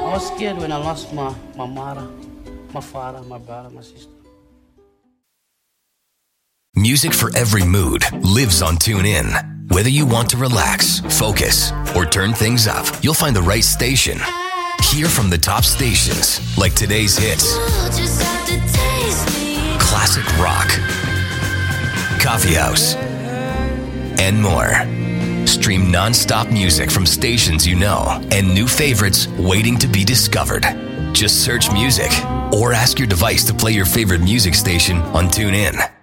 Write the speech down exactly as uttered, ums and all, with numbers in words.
I was scared when I lost my, my mother, my father, my brother, my sister. Music for every mood lives on TuneIn. Whether you want to relax, focus, or turn things up, you'll find the right station. Hear from the top stations like today's hits, classic rock, coffee house, and more. Stream non-stop music from stations you know and new favorites waiting to be discovered. Just search music or ask your device to play your favorite music station on TuneIn.